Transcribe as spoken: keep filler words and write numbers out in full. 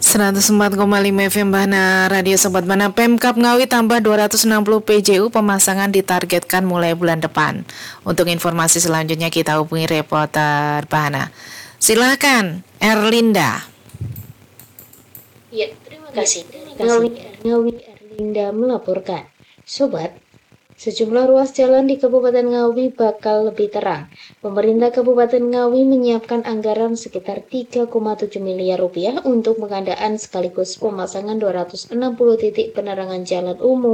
seratus empat koma lima F M Bahana Radio Sobat Bahana. Pemkab Ngawi tambah dua ratus enam puluh P J U, pemasangan ditargetkan mulai bulan depan. Untuk informasi selanjutnya kita hubungi reporter Bahana. Silakan Erlinda. Ya, terima kasih. Ngawi, Ngawi Erlinda melaporkan. Sobat, sejumlah ruas jalan di Kabupaten Ngawi bakal lebih terang. Pemerintah Kabupaten Ngawi menyiapkan anggaran sekitar tiga koma tujuh miliar rupiah untuk pengadaan sekaligus pemasangan dua ratus enam puluh titik penerangan jalan umum